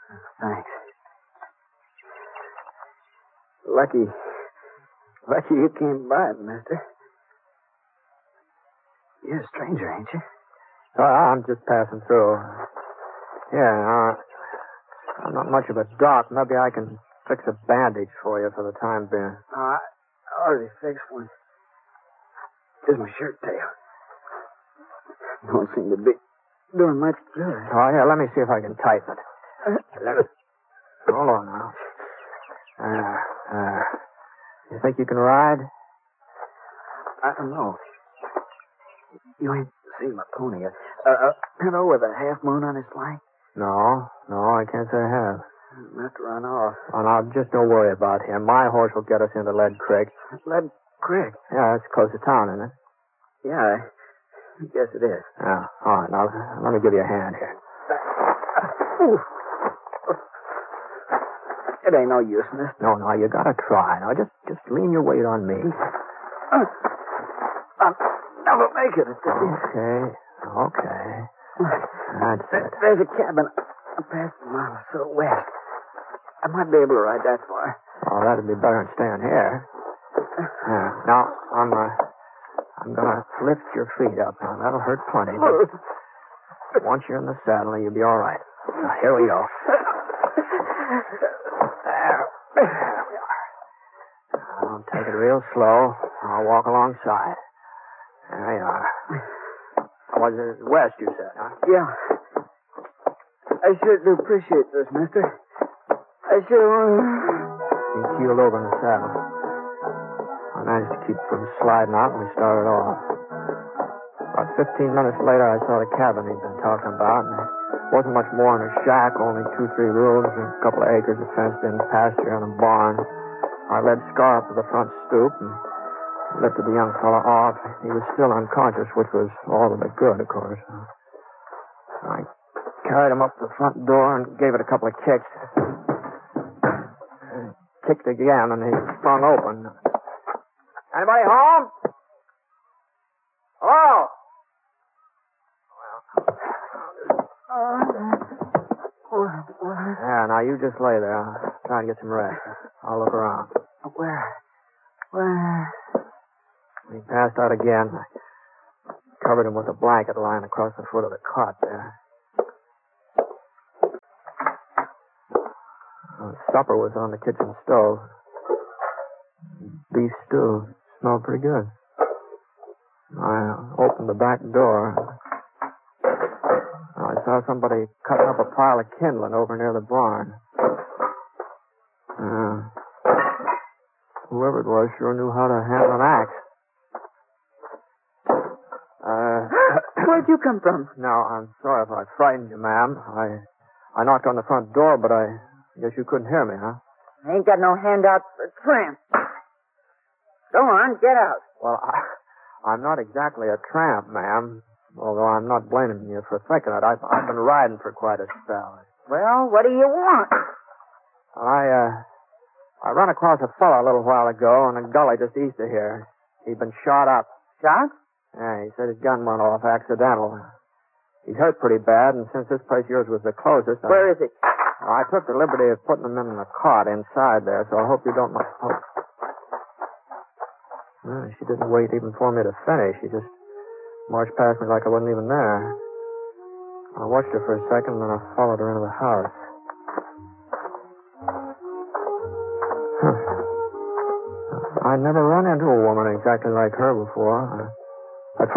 Thanks. Lucky you came by, mister. You're a stranger, ain't you? I'm just passing through. Yeah, I'm not much of a doc. Maybe I can fix a bandage for you for the time being. I already fixed one. Here's my shirt tail. Don't seem to be doing much good. Oh, yeah, let me see if I can tighten it. Hold on now. You think you can ride? I don't know. You ain't seen my pony yet. Pinto with a half moon on his flank? No, I can't say I have. I'll have to run off. Oh, now, just don't worry about him. My horse will get us into Lead Creek. Lead Creek? Yeah, it's close to town, isn't it? Yeah, I guess it is. Yeah, all right. Now, let me give you a hand here. It ain't no use, mister. No, you gotta try. Now, just lean your weight on me. I'll never make it. Okay. That's it. There's a cabin past a mile or so west. I might be able to ride that far. Oh, that'd be better than staying here. Yeah. Now, I'm gonna lift your feet up. Now, that'll hurt plenty, but once you're in the saddle, you'll be all right. Now, here we go. There we are. I'll take it real slow. I'll walk alongside. There you are. Was it west, you said, huh? Yeah. I sure do appreciate this, mister. I sure... He keeled over in the saddle. I managed to keep from sliding out when we started off. About 15 minutes later, I saw the cabin he'd been talking about, and it wasn't much more than a shack, only 2-3 rooms, and a couple of acres of fenced-in pasture and a barn. I led Scar up to the front stoop and lifted the young fellow off. He was still unconscious, which was all of it good, of course. I carried him up to the front door and gave it a couple of kicks. Kicked again, and he sprung open. Anybody home? Hello? Yeah, now you just lay there. I'll try and get some rest. I'll look around. Where? He passed out again. I covered him with a blanket lying across the foot of the cot there. Supper was on the kitchen stove. Beef stew. Smelled pretty good. I opened the back door. I saw somebody cutting up a pile of kindling over near the barn. Whoever it was sure knew how to handle an axe. Where'd you come from? Now, I'm sorry if I frightened you, ma'am. I knocked on the front door, but I guess you couldn't hear me, huh? I ain't got no handout for a tramp. Go on, get out. Well, I'm not exactly a tramp, ma'am. Although I'm not blaming you for thinking it. I've been riding for quite a spell. Well, what do you want? I ran across a fellow a little while ago in a gully just east of here. He'd been shot up. Shot? Yeah, he said his gun went off accidental. He's hurt pretty bad, and since this place of yours was the closest... Where is he? I took the liberty of putting him in the cot inside there, so I hope you don't mind. Well, she didn't wait even for me to finish. She just marched past me like I wasn't even there. I watched her for a second, and then I followed her into the house. I never run into a woman exactly like her before.